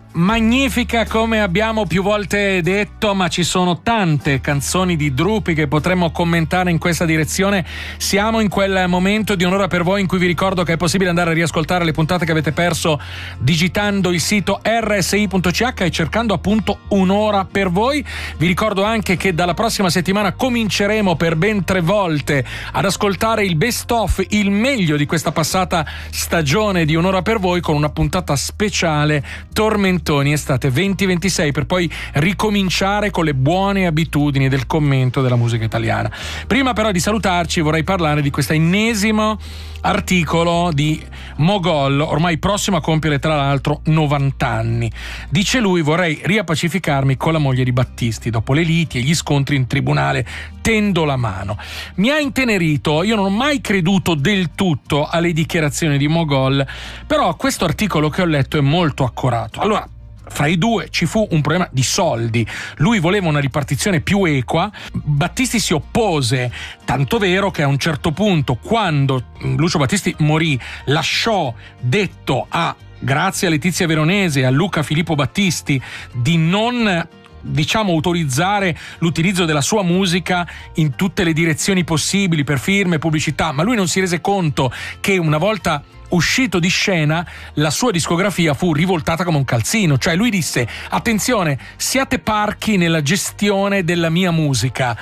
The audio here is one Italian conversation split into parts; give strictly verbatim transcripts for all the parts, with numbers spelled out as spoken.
magnifica, come abbiamo più volte detto, ma ci sono tante canzoni di Drupi che potremmo commentare in questa direzione. Siamo in quel momento di Un'ora per voi in cui vi ricordo che è possibile andare a riascoltare le puntate che avete perso digitando il sito erre esse i punto ci acca e cercando appunto Un'ora per voi. Vi ricordo anche che dalla prossima settimana cominceremo per ben tre volte ad ascoltare il best of, il meglio di questa passata stagione di Un'ora per voi, con una puntata speciale Tormentoni estate venti ventisei, per poi ricominciare con le buone abitudini del commento della musica italiana. Prima però di salutarci vorrei parlare di questo ennesimo articolo di Mogol, ormai prossimo a compiere tra l'altro novanta anni. Dice lui: vorrei riappacificarmi con la moglie di Battisti, dopo le liti e gli scontri in tribunale tendo la mano. Mi ha intenerito, io non ho mai creduto del tutto alle dichiarazioni di Mogol, però questo articolo che ho letto è molto accorato. Allora, fra i due ci fu un problema di soldi. Lui voleva una ripartizione più equa, Battisti si oppose, tanto vero che a un certo punto, quando Lucio Battisti morì, lasciò detto a, grazie a Letizia Veronese e a Luca Filippo Battisti, di non, diciamo, autorizzare l'utilizzo della sua musica in tutte le direzioni possibili, per firme, pubblicità, ma lui non si rese conto che una volta uscito di scena la sua discografia fu rivoltata come un calzino. Cioè lui disse: attenzione, siate parchi nella gestione della mia musica.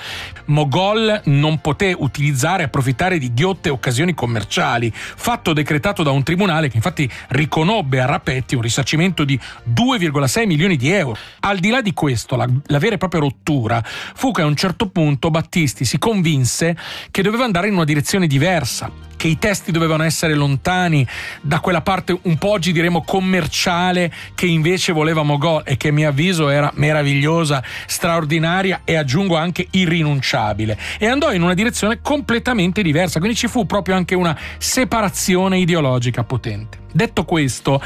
Mogol non poté utilizzare e approfittare di ghiotte occasioni commerciali, fatto decretato da un tribunale che infatti riconobbe a Rapetti un risarcimento di due virgola sei milioni di euro. Al di là di questo, la, la vera e propria rottura fu che a un certo punto Battisti si convinse che doveva andare in una direzione diversa, che i testi dovevano essere lontani da quella parte un po' oggi diremo commerciale che invece voleva Mogol e che a mio avviso era meravigliosa, straordinaria e aggiungo anche irrinunciabile, e andò in una direzione completamente diversa, quindi ci fu proprio anche una separazione ideologica potente. Detto questo,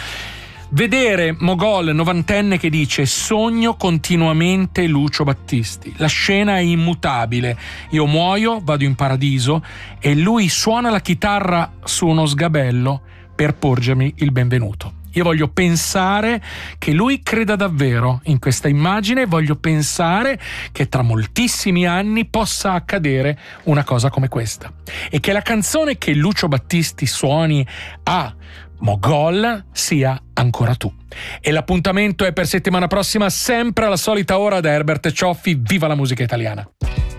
vedere Mogol novantenne che dice: sogno continuamente Lucio Battisti, la scena è immutabile, io muoio, vado in paradiso e lui suona la chitarra su uno sgabello per porgermi il benvenuto. Io voglio pensare che lui creda davvero in questa immagine, voglio pensare che tra moltissimi anni possa accadere una cosa come questa, e che la canzone che Lucio Battisti suoni a Mogol sia Ancora tu. E l'appuntamento è per settimana prossima, sempre alla solita ora, da Herbert Cioffi. Viva la musica italiana!